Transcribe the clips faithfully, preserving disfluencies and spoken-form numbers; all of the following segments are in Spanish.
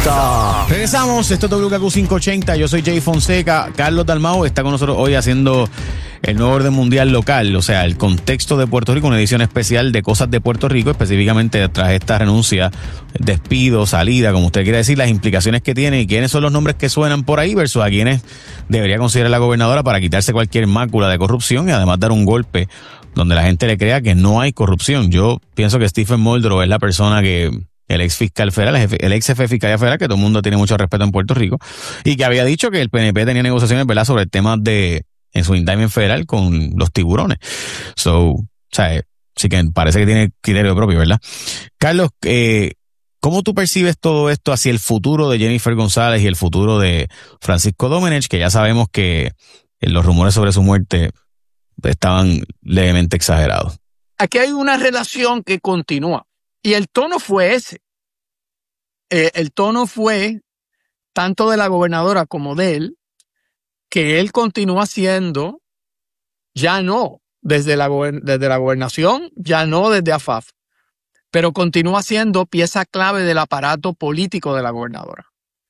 Stop. Regresamos, esto es W K Q quinientos ochenta, yo soy Jay Fonseca. Carlos Dalmau está con nosotros hoy haciendo el nuevo orden mundial local, o sea, el contexto de Puerto Rico, una edición especial de cosas de Puerto Rico, específicamente tras esta renuncia, despido, salida, como usted quiera decir, las implicaciones que tiene y quiénes son los nombres que suenan por ahí versus a quienes debería considerar la gobernadora para quitarse cualquier mácula de corrupción y además dar un golpe donde la gente le crea que no hay corrupción. Yo pienso que Stephen Muldrow es la persona que, el ex fiscal federal, el, jefe, el ex jefe de fiscalía federal, que todo el mundo tiene mucho respeto en Puerto Rico, y que había dicho que el P N P tenía negociaciones, ¿verdad?, sobre el tema de, en su indictment federal con los tiburones. So, o sea, sí que parece que tiene criterio propio, ¿verdad? Carlos, eh, ¿cómo tú percibes todo esto hacia el futuro de Jennifer González y el futuro de Francisco Domenech, que ya sabemos que los rumores sobre su muerte estaban levemente exagerados? Aquí hay una relación que continúa y el tono fue ese. Eh, el tono fue tanto de la gobernadora como de él, que él continúa siendo, ya no desde la, desde la gobernación, ya no desde A F A F, pero continúa siendo pieza clave del aparato político de la gobernadora.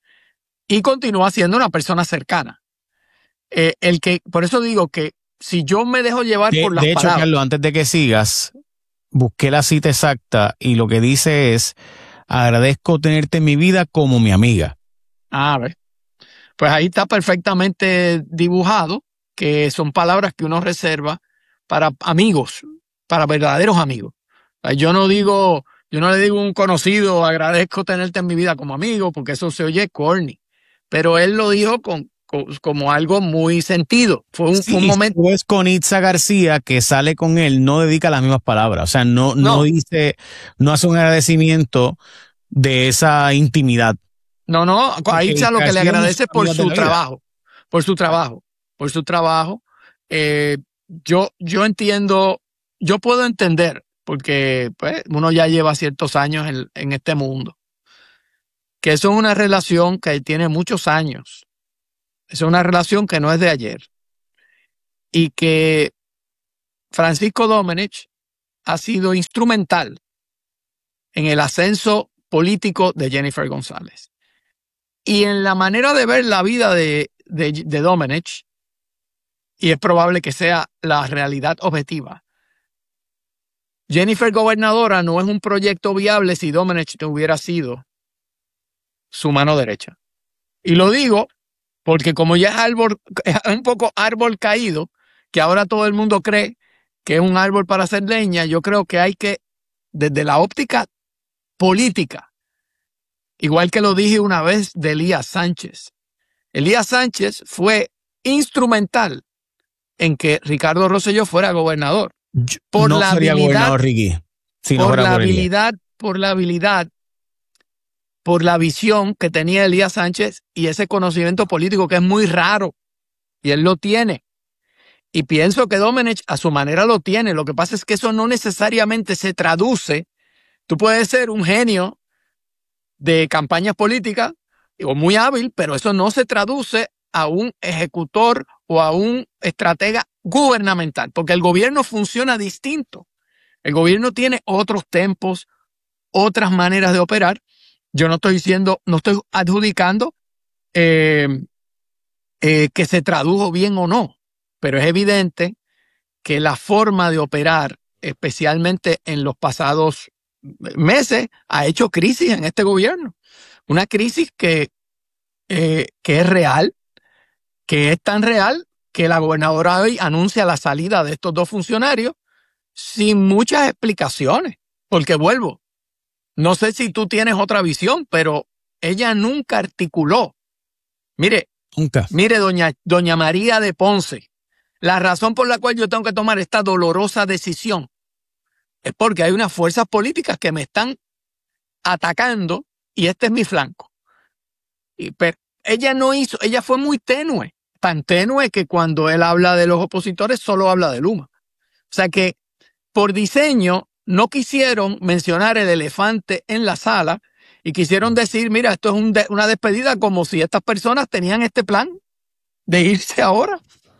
Y continúa siendo una persona cercana. Eh, el que, por eso digo que si yo me dejo llevar de, por las de hecho, palabras, Carlos, antes de que sigas, busqué la cita exacta y lo que dice es: agradezco tenerte en mi vida como mi amiga. Ah, a ver. Pues ahí está perfectamente dibujado que son palabras que uno reserva para amigos, para verdaderos amigos. Yo no digo, yo no le digo a un conocido, agradezco tenerte en mi vida como amigo, porque eso se oye corny. Pero él lo dijo con, con como algo muy sentido. Fue un, Sí, fue un momento. Pues con Itza García, que sale con él, no dedica las mismas palabras. O sea, no, no, No. dice, no hace un agradecimiento de esa intimidad. No, no, a Itza lo que le agradece es por su trabajo, por su trabajo, por su trabajo. Eh, yo, yo entiendo, yo puedo entender, porque pues, uno ya lleva ciertos años en, en este mundo, que eso es una relación que tiene muchos años. Es una relación que no es de ayer. Y que Francisco Domenech ha sido instrumental en el ascenso político de Jennifer González. Y en la manera de ver la vida de, de, de Domenech, y es probable que sea la realidad objetiva, Jennifer gobernadora no es un proyecto viable si Domenech no hubiera sido su mano derecha. Y lo digo porque como ya es, árbol, es un poco árbol caído, que ahora todo el mundo cree que es un árbol para hacer leña, yo creo que hay que, desde la óptica política, igual que lo dije una vez de Elías Sánchez. Elías Sánchez fue instrumental en que Ricardo Rosselló fuera gobernador. Por no la sería habilidad, gobernador, Ricky. Si por no la por habilidad, por la habilidad, por la visión que tenía Elías Sánchez y ese conocimiento político que es muy raro. Y él lo tiene. Y pienso que Domenech a su manera lo tiene. Lo que pasa es que eso no necesariamente se traduce. Tú puedes ser un genio de campañas políticas o muy hábil, pero eso no se traduce a un ejecutor o a un estratega gubernamental, porque el gobierno funciona distinto. El gobierno tiene otros tempos, otras maneras de operar. Yo no estoy diciendo, no estoy adjudicando eh, eh, que se tradujo bien o no, pero es evidente que la forma de operar, especialmente en los pasados meses, ha hecho crisis en este gobierno. Una crisis que, eh, que es real, que es tan real que la gobernadora hoy anuncia la salida de estos dos funcionarios sin muchas explicaciones. Porque vuelvo, no sé si tú tienes otra visión, pero ella nunca articuló. Mire, nunca. Mire, doña, doña María de Ponce, la razón por la cual yo tengo que tomar esta dolorosa decisión es porque hay unas fuerzas políticas que me están atacando y este es mi flanco. Y, pero ella no hizo, ella fue muy tenue, tan tenue que cuando él habla de los opositores solo habla de Luma. O sea que por diseño no quisieron mencionar el elefante en la sala y quisieron decir, mira, esto es un de, una despedida como si estas personas tenían este plan de irse ahora.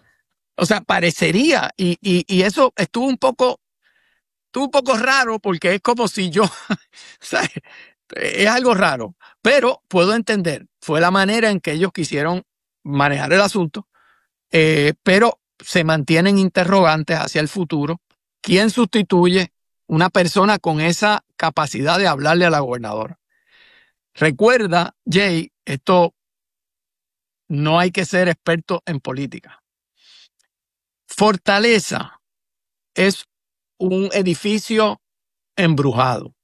O sea, parecería, y, y, y eso estuvo un poco, estuvo un poco raro porque es como si yo, ¿sabes? Es algo raro, pero puedo entender. Fue la manera en que ellos quisieron manejar el asunto, eh, pero se mantienen interrogantes hacia el futuro. ¿Quién sustituye una persona con esa capacidad de hablarle a la gobernadora? Recuerda, Jay, esto no hay que ser experto en política. Fortaleza es un edificio embrujado.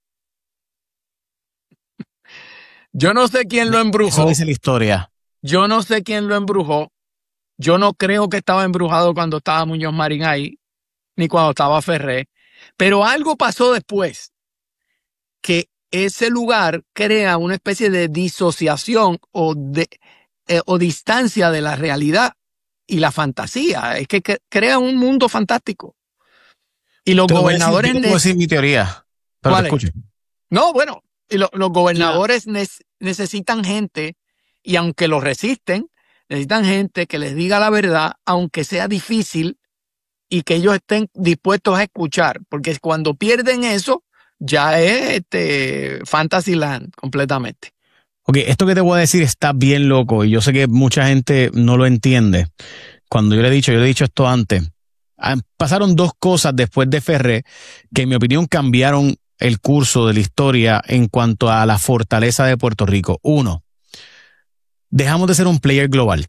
Yo no sé quién lo embrujó. Eso dice la historia. Yo no sé quién lo embrujó. Yo no creo que estaba embrujado cuando estaba Muñoz Marín ahí, ni cuando estaba Ferré. Pero algo pasó después, que ese lugar crea una especie de disociación o, de, eh, o distancia de la realidad y la fantasía. Es que, que crea un mundo fantástico. Y los te gobernadores... Decir, decir mi teoría, pero te escucho. No, bueno, y lo, los gobernadores yeah. ne necesitan gente, y aunque lo resisten, necesitan gente que les diga la verdad, aunque sea difícil, y que ellos estén dispuestos a escuchar, porque cuando pierden eso, ya es este Fantasyland completamente. Ok, esto que te voy a decir está bien loco, y yo sé que mucha gente no lo entiende. Cuando yo le he dicho, yo le he dicho esto antes, pasaron dos cosas después de Ferré que en mi opinión cambiaron el curso de la historia en cuanto a la fortaleza de Puerto Rico. Uno, dejamos de ser un player global.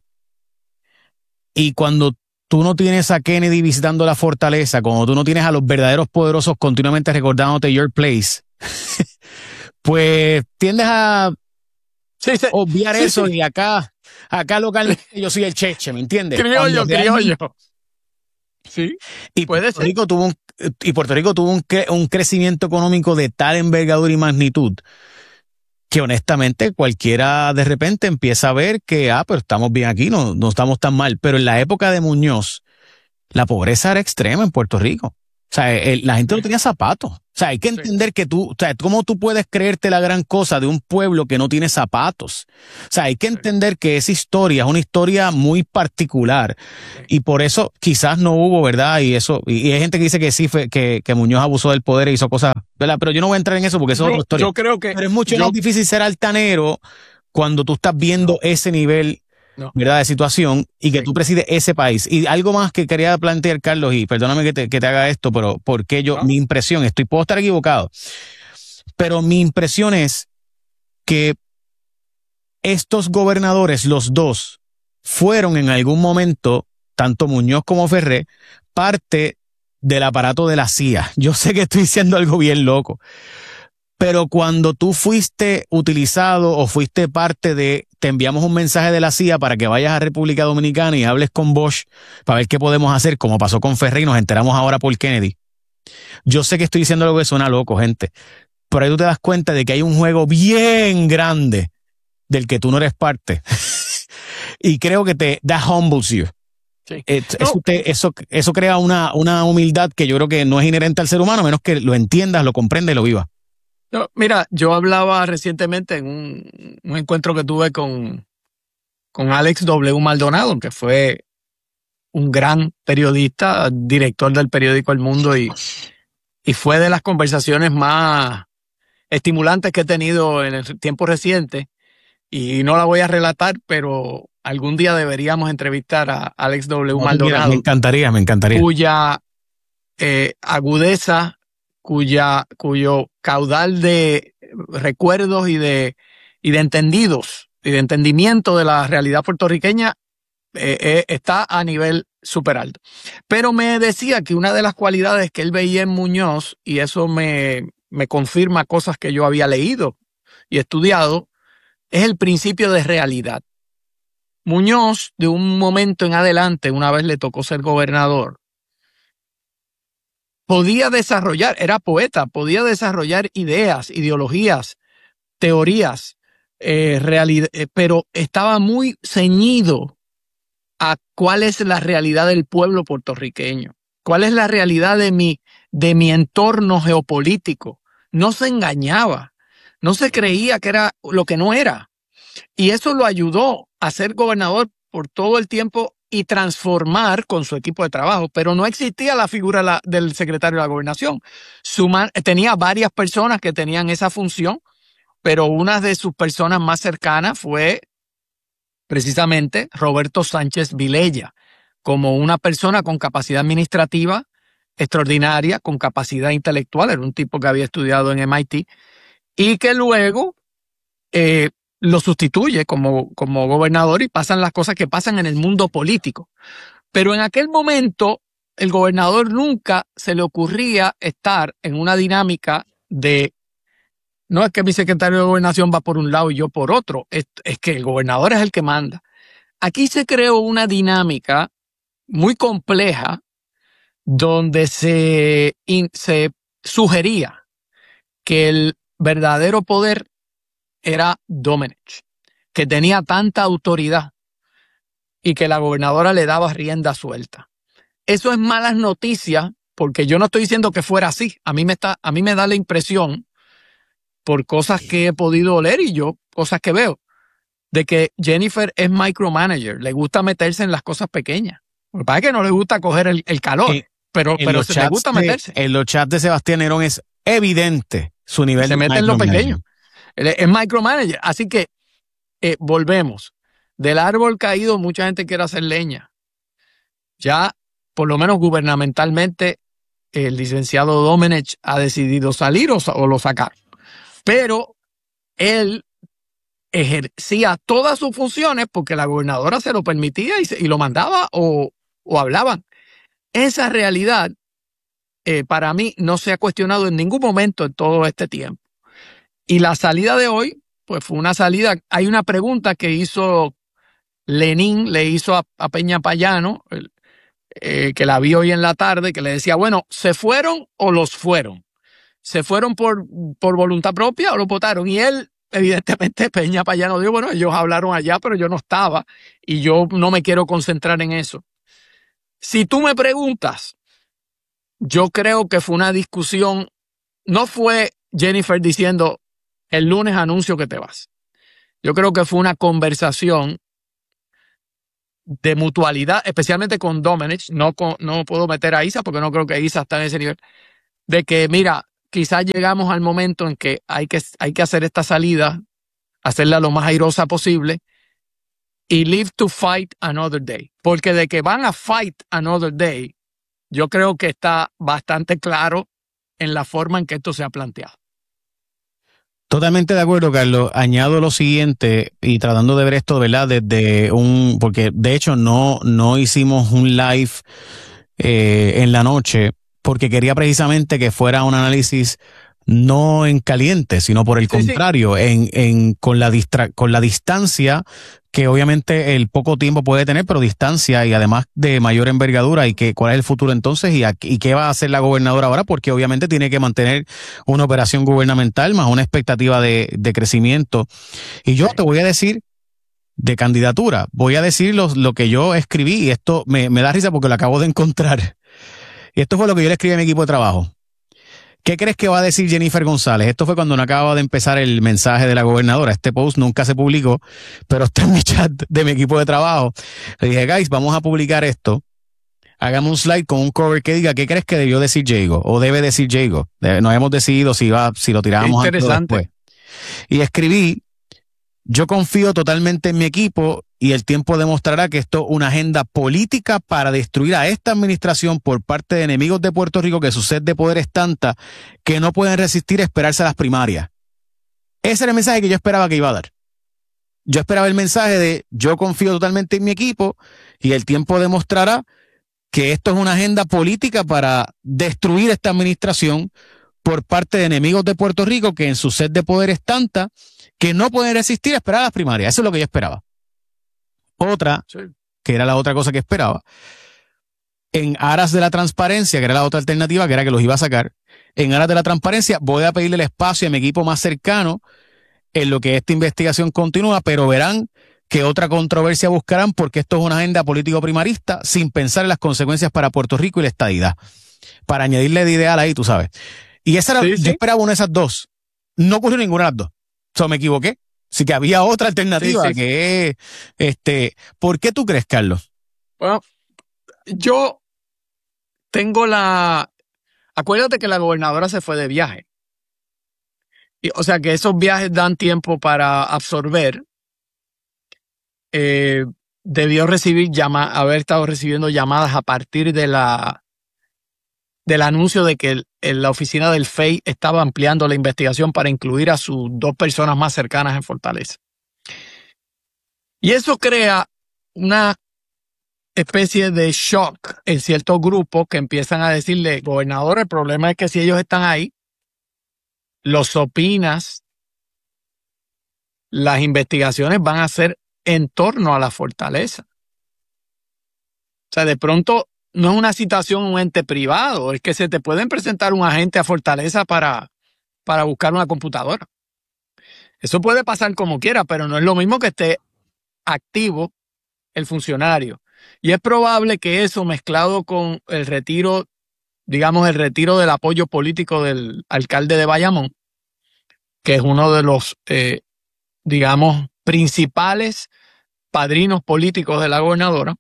Y cuando tú no tienes a Kennedy visitando la fortaleza, cuando tú no tienes a los verdaderos poderosos continuamente recordándote your place, pues tiendes a sí, sí, obviar sí, eso sí. Y acá, acá localmente yo soy el cheche, ¿me entiendes? Criollo, criollo. Sí, y puede Puerto Rico ser. Tuvo un, y Puerto Rico tuvo un, cre un crecimiento económico de tal envergadura y magnitud que honestamente cualquiera de repente empieza a ver que, ah, pero estamos bien aquí, no, no estamos tan mal. Pero en la época de Muñoz, la pobreza era extrema en Puerto Rico. O sea, el, la gente no tenía zapatos. O sea, hay que entender sí. que tú, o sea, ¿cómo tú puedes creerte la gran cosa de un pueblo que no tiene zapatos? O sea, hay que entender que esa historia es una historia muy particular y por eso quizás no hubo, ¿verdad? Y eso, y, y hay gente que dice que sí, fue, que, que Muñoz abusó del poder e hizo cosas, ¿verdad? Pero yo no voy a entrar en eso porque eso yo, es otra historia. Yo creo que. Pero es mucho yo, más difícil ser altanero cuando tú estás viendo no. ese nivel. No. ¿Verdad? De situación y que sí. tú presides ese país. Y algo más que quería plantear, Carlos, y perdóname que te, que te haga esto, pero porque yo, no. mi impresión, estoy, puedo estar equivocado, pero mi impresión es que estos gobernadores, los dos, fueron en algún momento, tanto Muñoz como Ferré, parte del aparato de la C I A. Yo sé que estoy diciendo algo bien loco, pero cuando tú fuiste utilizado o fuiste parte de, te enviamos un mensaje de la C I A para que vayas a República Dominicana y hables con Bosch para ver qué podemos hacer, como pasó con Ferré y nos enteramos ahora por Kennedy. Yo sé que estoy diciendo algo que suena loco, gente, pero ahí tú te das cuenta de que hay un juego bien grande del que tú no eres parte. Y creo que te that humbles you. Sí. Eh, no. eso, te, eso, eso crea una, una humildad que yo creo que no es inherente al ser humano, a menos que lo entiendas, lo comprendas y lo vivas. No, mira, yo hablaba recientemente en un, un encuentro que tuve con, con Alex W. Maldonado, que fue un gran periodista, director del periódico El Mundo, y, y fue de las conversaciones más estimulantes que he tenido en el tiempo reciente. Y no la voy a relatar, pero algún día deberíamos entrevistar a Alex W. No, Maldonado. Mira, me encantaría, me encantaría. Cuya eh, agudeza, cuya, cuyo caudal de recuerdos y de, y de entendidos y de entendimiento de la realidad puertorriqueña eh, eh, está a nivel súper alto. Pero me decía que una de las cualidades que él veía en Muñoz, y eso me, me confirma cosas que yo había leído y estudiado, es el principio de realidad. Muñoz, de un momento en adelante, una vez le tocó ser gobernador, podía desarrollar, era poeta, podía desarrollar ideas, ideologías, teorías, eh, realidad, eh, pero estaba muy ceñido a cuál es la realidad del pueblo puertorriqueño, cuál es la realidad de mi, de mi entorno geopolítico. No se engañaba, no se creía que era lo que no era. Y eso lo ayudó a ser gobernador por todo el tiempo y transformar con su equipo de trabajo, pero no existía la figura la, del secretario de la gobernación. Su man, tenía varias personas que tenían esa función. pero una de sus personas más cercanas fue precisamente Roberto Sánchez Vilella, como una persona con capacidad administrativa extraordinaria, con capacidad intelectual. Era un tipo que había estudiado en M I T y que luego eh, lo sustituye como, como gobernador, y pasan las cosas que pasan en el mundo político. Pero en aquel momento, el gobernador nunca se le ocurría estar en una dinámica de, no es que mi secretario de gobernación va por un lado y yo por otro, es, es que el gobernador es el que manda. Aquí se creó una dinámica muy compleja donde se, in, se sugería que el verdadero poder era Domenech, que tenía tanta autoridad y que la gobernadora le daba rienda suelta. Eso es malas noticias, porque yo no estoy diciendo que fuera así. A mí me está, a mí me da la impresión, por cosas que he podido leer y yo, cosas que veo, de que Jennifer es micromanager, le gusta meterse en las cosas pequeñas. Lo que pasa es que no le gusta coger el, el calor, eh, pero, pero se le gusta de, meterse. En los chats de Sebastián Nerón es evidente su nivel se de mete en lo pequeño. Él es, es micromanager. Así que eh, volvemos. Del árbol caído, mucha gente quiere hacer leña. Ya, por lo menos gubernamentalmente, el licenciado Domenech ha decidido salir o, o lo sacar. Pero él ejercía todas sus funciones porque la gobernadora se lo permitía y, se, y lo mandaba o, o hablaban. Esa realidad, eh, para mí, no se ha cuestionado en ningún momento en todo este tiempo. Y la salida de hoy, pues fue una salida. Hay una pregunta que hizo Lenín, le hizo a, a Peña Payano, el, eh, que la vi hoy en la tarde, que le decía, bueno, ¿se fueron o los fueron? ¿Se fueron por, por voluntad propia o lo votaron? Y él, evidentemente, Peña Payano dijo, bueno, ellos hablaron allá, pero yo no estaba y yo no me quiero concentrar en eso. Si tú me preguntas, yo creo que fue una discusión, no fue Jennifer diciendo, el lunes anuncio que te vas. Yo creo que fue una conversación de mutualidad, especialmente con Domenech. No, con, no puedo meter a Isa porque no creo que Isa está en ese nivel. De que, mira, quizás llegamos al momento en que hay que, hay que hacer esta salida, hacerla lo más airosa posible y live to fight another day. Porque de que van a fight another day, yo creo que está bastante claro en la forma en que esto se ha planteado. Totalmente de acuerdo, Carlos. Añado lo siguiente, y tratando de ver esto, ¿verdad? Desde un, porque de hecho no, no hicimos un live eh, en la noche, porque quería precisamente que fuera un análisis no en caliente, sino por el sí, contrario, sí. En, en, con la distra, con la distancia que obviamente el poco tiempo puede tener, pero distancia y además de mayor envergadura, y que cuál es el futuro entonces y, a, y qué va a hacer la gobernadora ahora, porque obviamente tiene que mantener una operación gubernamental más una expectativa de, de crecimiento. Y yo te voy a decir de candidatura, voy a decir lo, lo que yo escribí, y esto me, me da risa porque lo acabo de encontrar. Y esto fue lo que yo le escribí a mi equipo de trabajo. ¿Qué crees que va a decir Jennifer González? Esto fue cuando no acababa de empezar el mensaje de la gobernadora. Este post nunca se publicó, pero está en mi chat de mi equipo de trabajo. Le dije, guys, vamos a publicar esto. Hagamos un slide con un cover que diga, ¿qué crees que debió decir Jago? O debe decir Jago. No habíamos decidido si iba, si lo tirábamos antes o después. Y escribí, yo confío totalmente en mi equipo y el tiempo demostrará que esto es una agenda política para destruir a esta administración por parte de enemigos de Puerto Rico, que su sed de poder es tanta que no pueden resistir a esperarse a las primarias. Ese era el mensaje que yo esperaba que iba a dar. Yo esperaba el mensaje de yo confío totalmente en mi equipo y el tiempo demostrará que esto es una agenda política para destruir esta administración por parte de enemigos de Puerto Rico, que en su sed de poder es tanta que no pueden resistir a esperar a las primarias. Eso es lo que yo esperaba. Otra, sí. que era la otra cosa que esperaba, en aras de la transparencia, que era la otra alternativa, que era que los iba a sacar, en aras de la transparencia voy a pedirle el espacio a mi equipo más cercano en lo que esta investigación continúa, pero verán que otra controversia buscarán, porque esto es una agenda político-primarista sin pensar en las consecuencias para Puerto Rico y la estadidad. Para añadirle de ideal ahí, tú sabes. Y esa era, sí, sí. yo esperaba una de esas dos. No ocurrió ninguna de las dos. O sea, me equivoqué. Sí que había otra alternativa, sí, sí. que es, este, ¿por qué tú crees, Carlos? Bueno, yo tengo la, acuérdate que la gobernadora se fue de viaje. Y, o sea que esos viajes dan tiempo para absorber. Eh, debió recibir llama, haber estado recibiendo llamadas a partir de la del anuncio de que el, el, la oficina del F E I estaba ampliando la investigación para incluir a sus dos personas más cercanas en Fortaleza. Y eso crea una especie de shock en ciertos grupos que empiezan a decirle, gobernador, el problema es que si ellos están ahí, los opinas, las investigaciones van a ser en torno a la fortaleza. O sea, de pronto no es una citación a un ente privado, es que se te pueden presentar un agente a Fortaleza para, para buscar una computadora. Eso puede pasar como quiera, pero no es lo mismo que esté activo el funcionario. Y es probable que eso, mezclado con el retiro, digamos, el retiro del apoyo político del alcalde de Bayamón, que es uno de los, eh, digamos, principales padrinos políticos de la gobernadora,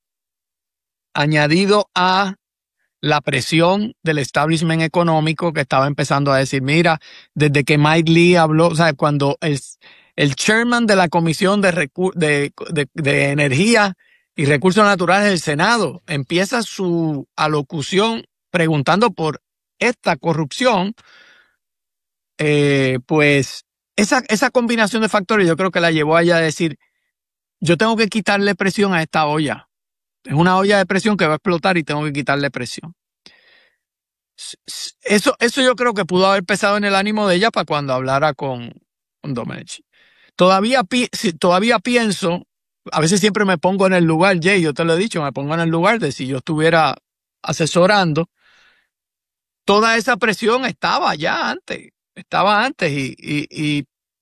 añadido a la presión del establishment económico que estaba empezando a decir, mira, desde que Mike Lee habló, o sea, cuando el, el chairman de la Comisión de, Recu de, de, de Energía y Recursos Naturales del Senado empieza su alocución preguntando por esta corrupción, eh, pues esa, esa combinación de factores yo creo que la llevó a ella a decir, yo tengo que quitarle presión a esta olla. Es una olla de presión que va a explotar y tengo que quitarle presión. Eso, eso yo creo que pudo haber pesado en el ánimo de ella para cuando hablara con, con Domenici. Todavía, pi todavía pienso, a veces siempre me pongo en el lugar, Jay, yo te lo he dicho, me pongo en el lugar de si yo estuviera asesorando. Toda esa presión estaba ya antes, estaba antes y, y, y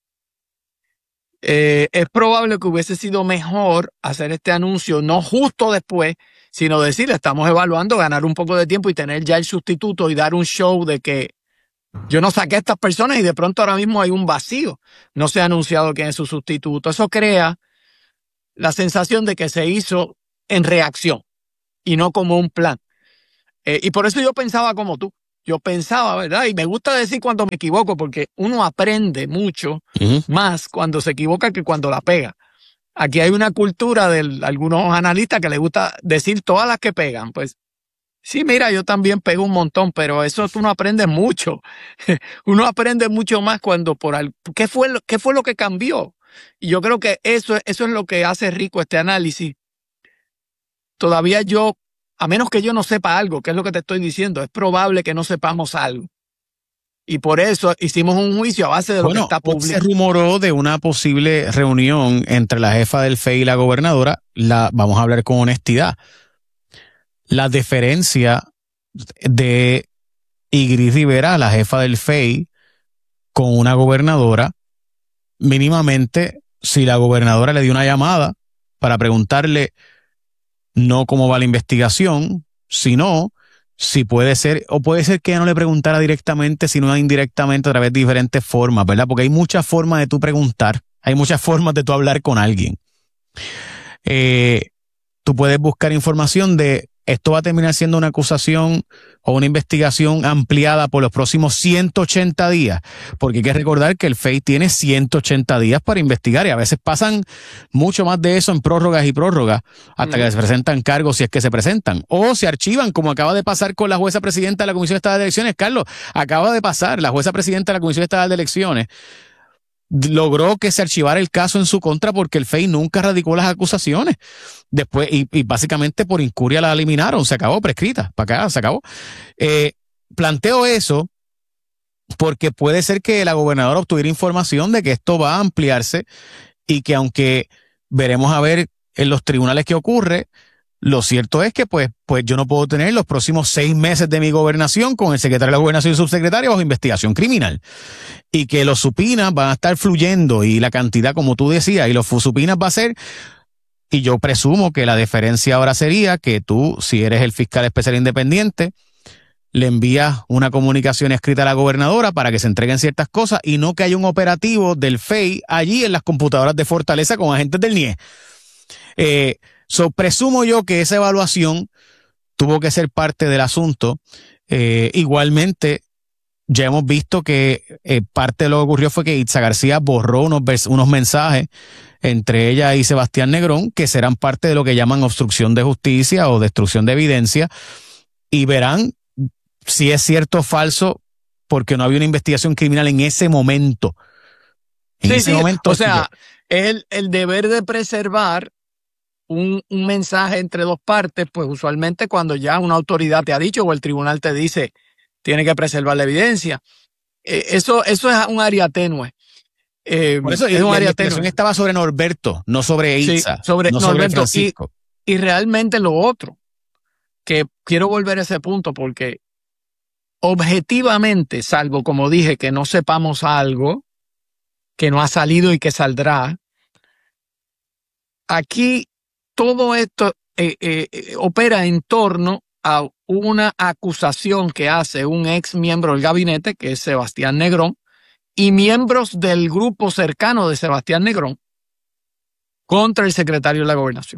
Eh, es probable que hubiese sido mejor hacer este anuncio no justo después, sino decirle, estamos evaluando ganar un poco de tiempo y tener ya el sustituto y dar un show de que yo no saqué a estas personas y de pronto ahora mismo hay un vacío. No se ha anunciado quién es su sustituto. Eso crea la sensación de que se hizo en reacción y no como un plan. Eh, y por eso yo pensaba como tú. Yo pensaba, ¿verdad? Y me gusta decir cuando me equivoco porque uno aprende mucho uh-huh. más cuando se equivoca que cuando la pega. Aquí hay una cultura de algunos analistas que les gusta decir todas las que pegan. Pues sí, mira, yo también pego un montón, pero eso tú no aprendes mucho. Uno aprende mucho más cuando por algo. ¿Qué fue lo, qué fue lo que cambió? Y yo creo que eso, eso es lo que hace rico este análisis. Todavía yo, a menos que yo no sepa algo, que es lo que te estoy diciendo, es probable que no sepamos algo. Y por eso hicimos un juicio a base de lo bueno, que está público. Se rumoró de una posible reunión entre la jefa del F E I y la gobernadora. La, vamos a hablar con honestidad. La deferencia de Igris Rivera, la jefa del F E I, con una gobernadora, mínimamente, si la gobernadora le dio una llamada para preguntarle no cómo va la investigación, sino si puede ser, o puede ser que ella no le preguntara directamente, sino indirectamente a través de diferentes formas, ¿verdad? Porque hay muchas formas de tú preguntar, hay muchas formas de tú hablar con alguien. Eh, tú puedes buscar información de esto va a terminar siendo una acusación o una investigación ampliada por los próximos ciento ochenta días, porque hay que recordar que el F E I tiene ciento ochenta días para investigar y a veces pasan mucho más de eso en prórrogas y prórrogas hasta mm. que se presentan cargos si es que se presentan o se archivan, como acaba de pasar con la jueza presidenta de la Comisión Estatal de Elecciones. Carlos, acaba de pasar, la jueza presidenta de la Comisión Estatal de Elecciones logró que se archivara el caso en su contra porque el F E I nunca radicó las acusaciones. Después, y, y básicamente por incuria la eliminaron, se acabó, prescrita, para acá, se acabó. Eh, planteo eso porque puede ser que la gobernadora obtuviera información de que esto va a ampliarse y que aunque veremos a ver en los tribunales qué ocurre, lo cierto es que pues, pues yo no puedo tener los próximos seis meses de mi gobernación con el secretario de la gobernación y subsecretario bajo investigación criminal. Y que los supinas van a estar fluyendo y la cantidad, como tú decías, y los supinas va a ser, y yo presumo que la deferencia ahora sería que tú, si eres el fiscal especial independiente, le envías una comunicación escrita a la gobernadora para que se entreguen ciertas cosas y no que haya un operativo del F E I allí en las computadoras de Fortaleza con agentes del N I E. Eh, so, presumo yo que esa evaluación tuvo que ser parte del asunto. Eh, igualmente, ya hemos visto que eh, parte de lo que ocurrió fue que Itza García borró unos, vers- unos mensajes entre ella y Sebastián Negrón que serán parte de lo que llaman obstrucción de justicia o destrucción de evidencia, y verán si es cierto o falso, porque no había una investigación criminal en ese momento. En sí, ese sí. momento. O sea, el, el deber de preservar un, un mensaje entre dos partes, pues usualmente cuando ya una autoridad te ha dicho o el tribunal te dice tiene que preservar la evidencia. Eh, eso, eso es un área tenue. Eh, Por eso es un la área investigación tenue. estaba sobre Norberto, no sobre Itza, sí, sobre no Norberto, sobre Francisco. Y, y realmente lo otro, que quiero volver a ese punto porque objetivamente, salvo como dije, que no sepamos algo que no ha salido y que saldrá, aquí todo esto eh, eh, opera en torno a una acusación que hace un ex miembro del gabinete, que es Sebastián Negrón, y miembros del grupo cercano de Sebastián Negrón contra el secretario de la Gobernación.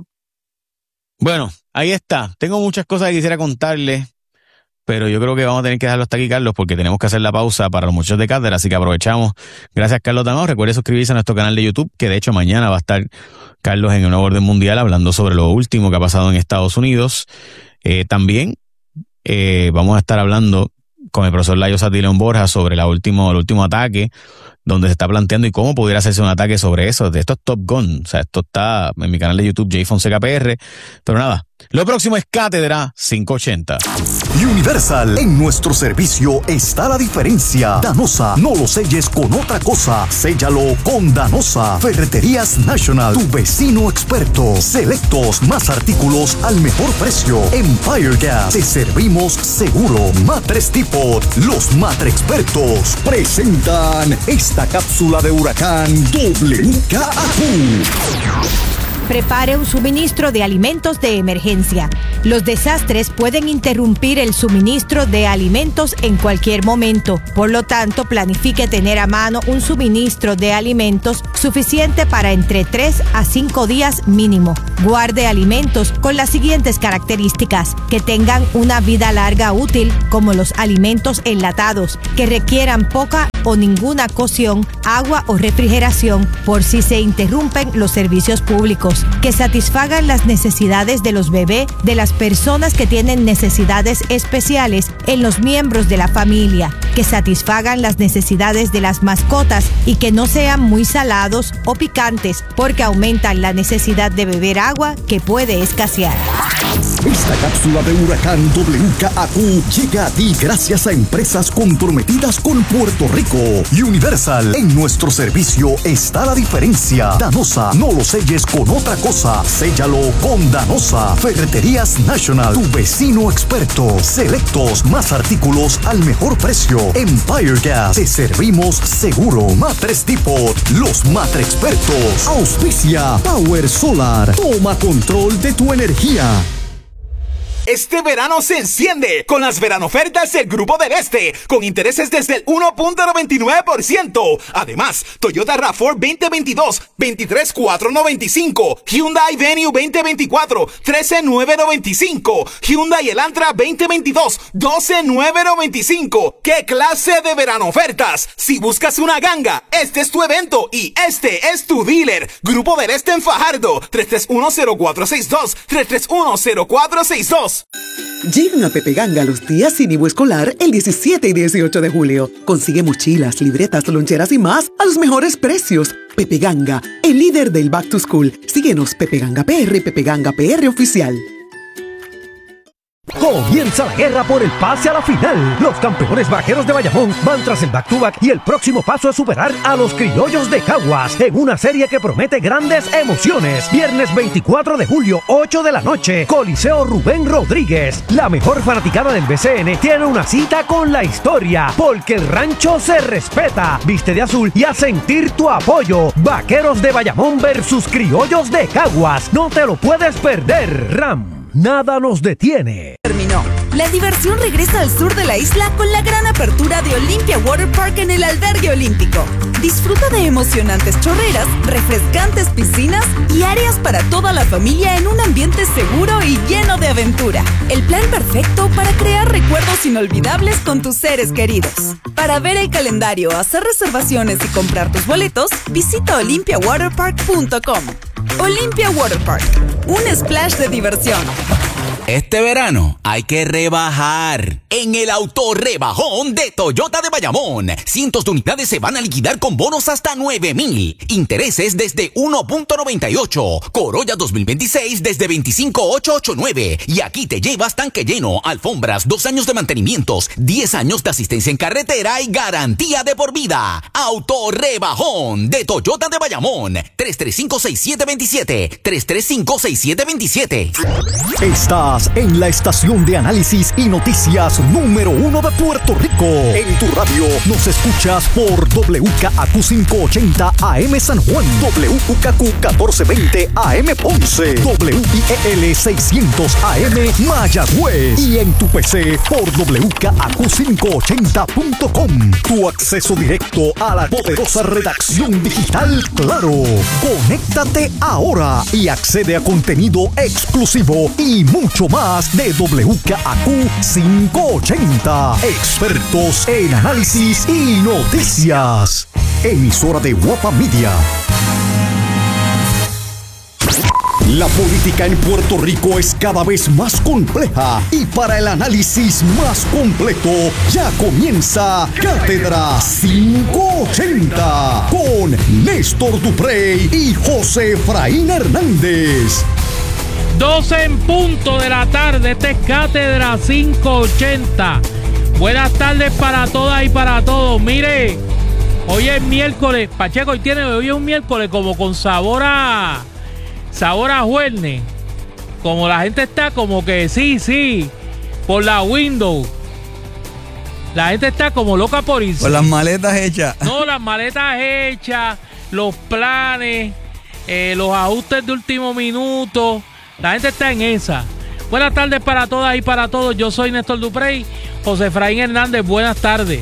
Bueno, ahí está. Tengo muchas cosas que quisiera contarles, pero yo creo que vamos a tener que dejarlo hasta aquí, Carlos, porque tenemos que hacer la pausa para los muchachos de cátedra, así que aprovechamos. Gracias, Carlos Dalmau. Recuerde suscribirse a nuestro canal de YouTube, que de hecho mañana va a estar Carlos en el Nuevo Orden Mundial hablando sobre lo último que ha pasado en Estados Unidos. Eh, también eh, vamos a estar hablando con el profesor Layo Satilón Borja sobre la último, el último ataque, donde se está planteando y cómo pudiera hacerse un ataque sobre eso. De esto es Top Gun. O sea, esto está en mi canal de YouTube, J Fonseca P R. Pero nada, lo próximo es Cátedra quinientos ochenta. Universal, en nuestro servicio está la diferencia. Danosa, no lo selles con otra cosa. Séllalo con Danosa. Ferreterías National, tu vecino experto. Selectos, más artículos al mejor precio. Empire Gas, te servimos seguro. Matres Depot, los Matre Expertos presentan esta cápsula de huracán W K A Q. Prepare un suministro de alimentos de emergencia. Los desastres pueden interrumpir el suministro de alimentos en cualquier momento. Por lo tanto, planifique tener a mano un suministro de alimentos suficiente para entre tres a cinco días mínimo. Guarde alimentos con las siguientes características: que tengan una vida larga útil, como los alimentos enlatados, que requieran poca o ninguna cocción, agua o refrigeración por si se interrumpen los servicios públicos, que satisfagan las necesidades de los bebés, de las personas que tienen necesidades especiales en los miembros de la familia, que satisfagan las necesidades de las mascotas y que no sean muy salados o picantes porque aumentan la necesidad de beber agua que puede escasear. Esta cápsula de huracán W K A Q llega a ti gracias a empresas comprometidas con Puerto Rico. Universal, en nuestro servicio está la diferencia. Danosa, no lo selles con otra cosa. Séllalo con Danosa. Ferreterías National, tu vecino experto. Selectos, más artículos al mejor precio. Empire Gas, te servimos seguro. Matres Depot, los Matre Expertos. Auspicia Power Solar. Toma control de tu energía. Este verano se enciende con las veranofertas del Grupo del Este, con intereses desde el uno punto noventa y nueve por ciento. Además, Toyota RAV cuatro veinte veintidós, veintitrés mil cuatrocientos noventa y cinco, Hyundai Venue veinte veinticuatro, trece mil novecientos noventa y cinco, Hyundai Elantra veinte veintidós, doce mil novecientos noventa y cinco. ¡Qué clase de veranofertas! Si buscas una ganga, este es tu evento y este es tu dealer. Grupo del Este en Fajardo, tres tres uno cero cuatro seis dos, tres tres uno cero cuatro seis dos. Llegan a Pepe Ganga los días sin I V A escolar el diecisiete y dieciocho de julio. Consigue mochilas, libretas, loncheras y más a los mejores precios. Pepe Ganga, el líder del Back to School. Síguenos Pepe Ganga P R, Pepe Ganga P R Oficial. Comienza la guerra por el pase a la final. Los campeones vaqueros de Bayamón van tras el back-to-back y el próximo paso es superar a los criollos de Caguas en una serie que promete grandes emociones. Viernes veinticuatro de julio, ocho de la noche, Coliseo Rubén Rodríguez. La mejor fanaticada del B C N tiene una cita con la historia, porque el rancho se respeta. Viste de azul y a sentir tu apoyo. Vaqueros de Bayamón versus criollos de Caguas. No te lo puedes perder. Ram, nada nos detiene. Terminó. La diversión regresa al sur de la isla con la gran apertura de Olympia Water Park en el Albergue Olímpico. Disfruta de emocionantes chorreras, refrescantes piscinas y áreas para toda la familia en un ambiente seguro y lleno de aventura. El plan perfecto para crear recuerdos inolvidables con tus seres queridos. Para ver el calendario, hacer reservaciones y comprar tus boletos, visita olympia water park punto com. Olympia Water Park, un splash de diversión. Este verano hay que rebajar. En el autorrebajón de Toyota de Bayamón, cientos de unidades se van a liquidar con bonos hasta nueve mil. Intereses desde uno punto noventa y ocho. Corolla dos mil veintiséis desde veinticinco mil ochocientos ochenta y nueve. Y aquí te llevas tanque lleno, alfombras, dos años de mantenimientos, diez años de asistencia en carretera y garantía de por vida. Autorrebajón de Toyota de Bayamón. tres tres cinco, seis siete dos siete. tres tres cinco, seis siete dos siete. Estás en la estación de análisis y noticias número uno de Puerto Rico. En tu radio nos escuchas por W K A Q quinientos ochenta A M San Juan, W U K Q catorce veinte A M Ponce, W I E L seiscientos A M Mayagüez y en tu P C por W K A Q quinientos ochenta punto com. Tu acceso directo a la poderosa redacción digital Claro. Conéctate ahora y accede a contenido exclusivo y mucho más de W K A Q quinientos ochenta. Expertos en análisis y noticias. Emisora de Guapa Media. La política en Puerto Rico es cada vez más compleja y para el análisis más completo ya comienza Cátedra quinientos ochenta con Néstor Duprey y José Efraín Hernández. doce en punto de la tarde, este es Cátedra quinientos ochenta. Buenas tardes para todas y para todos. Mire, hoy es miércoles, Pacheco, hoy tiene, hoy es un miércoles como con sabor a sabor a jueves. Como la gente está como que sí, sí, por la window. La gente está como loca por irse. Con las maletas hechas. No, las maletas hechas, los planes, eh, los ajustes de último minuto. La gente está en esa. Buenas tardes para todas y para todos. Yo soy Néstor Duprey. José Efraín Hernández, buenas tardes.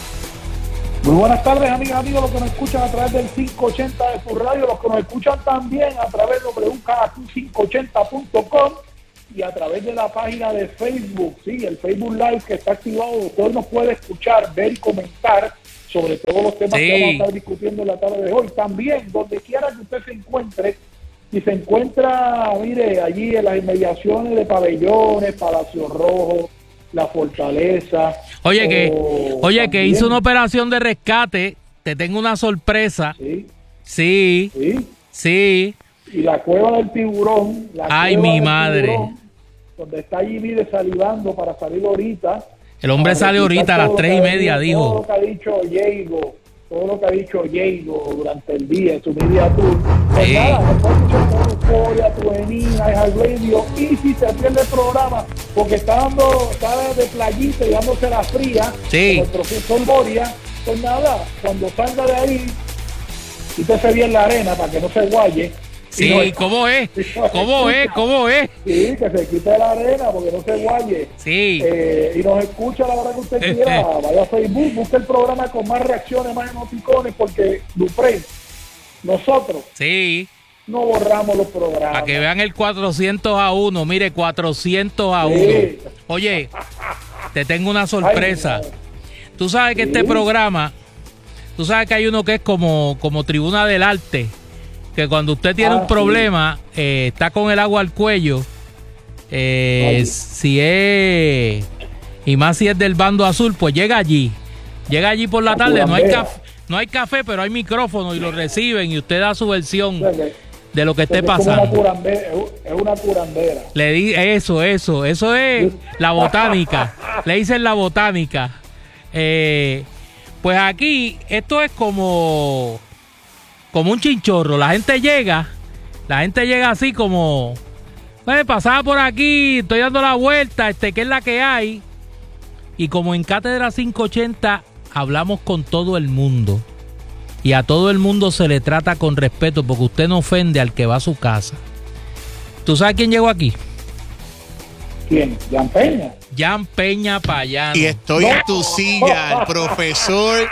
Muy buenas tardes, amigas, amigos, los que nos escuchan a través del quinientos ochenta de su radio, los que nos escuchan también a través de W K A Q quinientos ochenta punto com y a través de la página de Facebook, sí, el Facebook Live que está activado. Usted nos puede escuchar, ver y comentar sobre todos los temas sí. que vamos a estar discutiendo en la tarde de hoy. También, donde quiera que usted se encuentre, si se encuentra, mire, allí en las inmediaciones de Pabellones, Palacio Rojo, La Fortaleza. Oye, que, oye, también, que hizo una operación de rescate. Te tengo una sorpresa. Sí. Sí. Sí. sí. Y la cueva del tiburón. La Ay, mi madre. Tiburón, donde está allí, mire, salivando para salir ahorita. El hombre sale ahorita a las tres y media, dijo. Todo lo que ha dicho Diego. Todo lo que ha dicho Diego durante el día en su media tour. Pues sí. nada, después escuchar tu euforia, tu venida, es radio. Y si se pierde el programa, porque está dando, está de playita y dándose la fría, sí. con el profesor Boria, pues nada, cuando salga de ahí, quítese bien la arena para que no se guaye. Sí, no, ¿cómo es? ¿Cómo es? ¿Cómo es? Sí, que se quite la arena porque no se guaye. Sí. Eh, y nos escucha a la hora que usted quiera. Vaya a Facebook, busque el programa con más reacciones, más emoticones, porque Duprey, nosotros sí. no borramos los programas. Para que vean el cuatrocientos a uno, mire, cuatrocientos a uno. Sí. Oye, te tengo una sorpresa. Ay, tú sabes que sí. este programa, tú sabes que hay uno que es como, como Tribuna del Arte. Que cuando usted tiene ah, un problema, sí. eh, está con el agua al cuello, eh, si es, y más si es del bando azul, pues llega allí, llega allí por la, la tarde, no hay, café, no hay café, pero hay micrófono y lo reciben y usted da su versión de lo que esté pasando. Es una curandera. Es una curandera. Le di eso, eso, eso es la botánica, le dicen la botánica. Eh, pues aquí, esto es como... como un chinchorro, la gente llega, la gente llega así como, bueno, pasaba por aquí, estoy dando la vuelta, este, ¿qué es la que hay? Y como en Cátedra quinientos ochenta hablamos con todo el mundo, y a todo el mundo se le trata con respeto, porque usted no ofende al que va a su casa. ¿Tú sabes quién llegó aquí? ¿Quién? Jan Peña. Jan Peña Payano. Y estoy en tu silla, el profesor,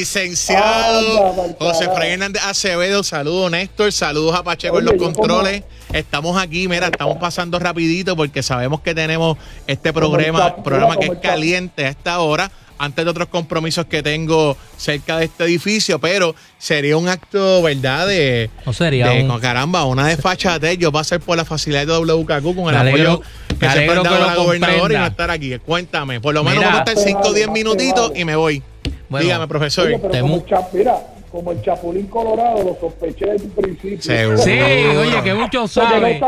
licenciado José Fernández Acevedo. Saludos, Néstor. Saludos a Pacheco Oye, en los controles. Como... Estamos aquí, mira, estamos pasando rapidito porque sabemos que tenemos este programa, el programa que es caliente a esta hora, antes de otros compromisos que tengo cerca de este edificio, pero sería un acto, ¿verdad? De, no sería de, un... no, caramba, una desfachatez. Yo pasar por la facilidad de W K Q con el alegro, apoyo que siempre ha dado la gobernadora y no estar aquí. Cuéntame, por lo menos mira, vamos a estar cinco o diez minutitos y me voy. Bueno, dígame, profesor. Oye, pero como el Chap, mira, como el Chapulín Colorado, lo sospeché desde un principio. Seguro. Sí, oye, que mucho sabe.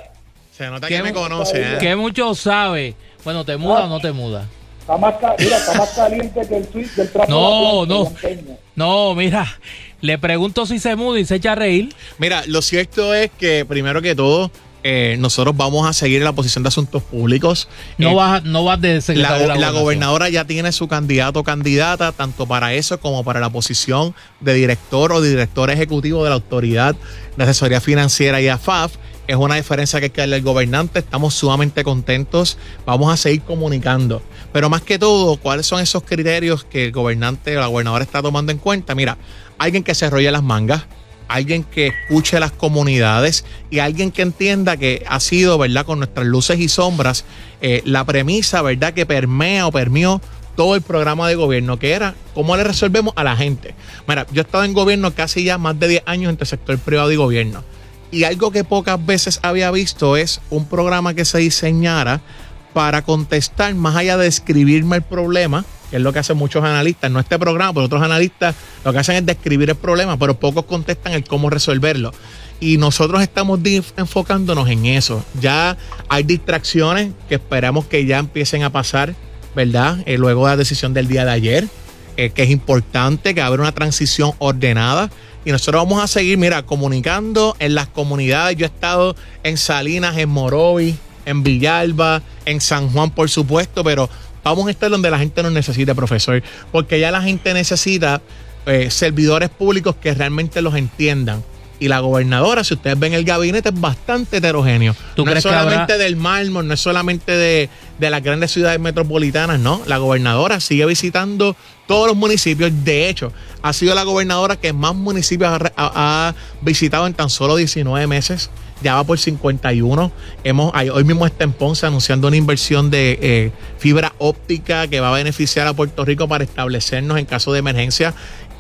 Se nota que, que me conoce. ¿eh? Que mucho sabe. Bueno, ¿te muda ah. o no te muda? Está más, mira, está más caliente que el tweet del trapo. No, no. No, mira, le pregunto si se muda y se echa a reír. Mira, lo cierto es que, primero que todo, eh, nosotros vamos a seguir en la posición de asuntos públicos. No eh, vas no vas de secretario la, de la la gobernadora ya tiene su candidato o candidata, tanto para eso como para la posición de director o director ejecutivo de la Autoridad de Asesoría Financiera y A F A F. Es una diferencia que hay que darle al gobernante. Estamos sumamente contentos. Vamos a seguir comunicando. Pero más que todo, ¿cuáles son esos criterios que el gobernante o la gobernadora está tomando en cuenta? Mira, alguien que se enrolle las mangas, alguien que escuche las comunidades y alguien que entienda que ha sido, ¿verdad?, con nuestras luces y sombras, eh, la premisa, ¿verdad?, que permea o permeó todo el programa de gobierno, que era cómo le resolvemos a la gente. Mira, yo he estado en gobierno casi ya más de diez años entre sector privado y gobierno. Y algo que pocas veces había visto es un programa que se diseñara para contestar más allá de describirme el problema, que es lo que hacen muchos analistas, no este programa, pero otros analistas lo que hacen es describir el problema, pero pocos contestan el cómo resolverlo. Y nosotros estamos enfocándonos en eso. Ya hay distracciones que esperamos que ya empiecen a pasar, ¿verdad? Eh, luego de la decisión del día de ayer, eh, que es importante que habrá una transición ordenada. Y nosotros vamos a seguir, mira, comunicando en las comunidades. Yo he estado en Salinas, en Morovis, en Villalba, en San Juan, por supuesto, pero vamos a estar donde la gente nos necesite, profesor, porque ya la gente necesita eh, servidores públicos que realmente los entiendan. Y la gobernadora, si ustedes ven el gabinete, es bastante heterogéneo. No es solamente habrá... del mármol, no es solamente de, de las grandes ciudades metropolitanas, no. La gobernadora sigue visitando todos los municipios. De hecho, ha sido la gobernadora que más municipios ha, ha, ha visitado en tan solo diecinueve meses. Ya va por cincuenta y uno. Hemos, hoy mismo está en Ponce anunciando una inversión de eh, fibra óptica que va a beneficiar a Puerto Rico para establecernos en caso de emergencia.